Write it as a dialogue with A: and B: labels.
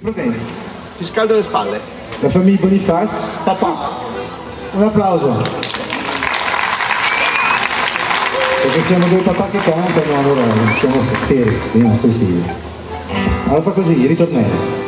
A: Va bene.
B: Ti scaldo le spalle.
A: La famiglia Bonifaz, papà. Un applauso. Perché siamo due papà che cantano, allora siamo fieri dei nostri figli. Allora fa così, ritornello.